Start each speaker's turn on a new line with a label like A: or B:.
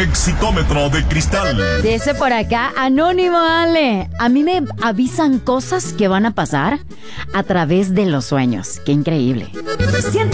A: Exitómetro de cristal.
B: Dice por acá, anónimo, Ale. A mí me avisan cosas que van a pasar a través de los sueños. Qué increíble.